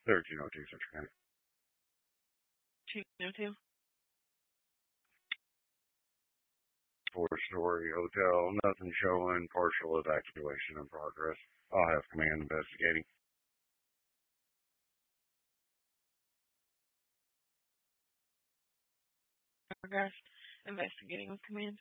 1302 Central County. 202. Four-story hotel, nothing showing, partial evacuation in progress. I'll have command investigating. Progress. Investigating with command.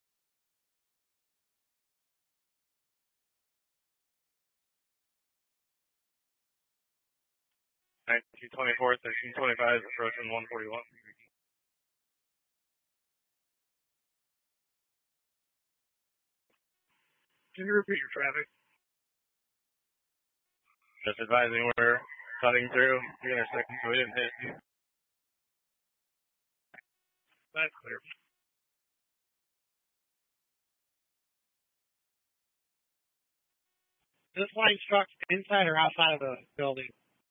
1924, 1325, approaching 141. Can you repeat your traffic? Just advising we're cutting through the intersection so we didn't hit you. That's clear. This line struck inside or outside of the building?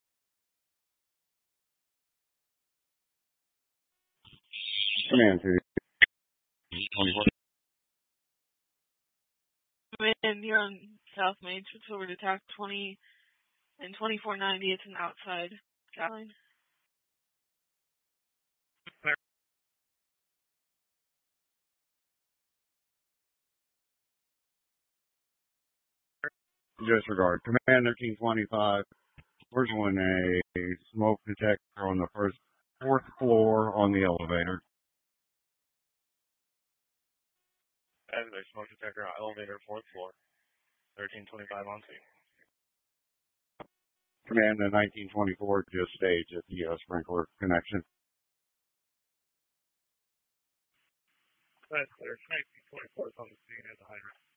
Command 224. Command, you're on South Main. Switch over to TAC 20 and 2490. It's an outside line. Disregard. Command 1325. We're doing a smoke detector on the fourth floor on the elevator. As a smoke detector on elevator, 4th floor. 1325 on scene. Command 1924 just staged at the sprinkler connection. That's clear. 1924 is on the scene at the hydrant.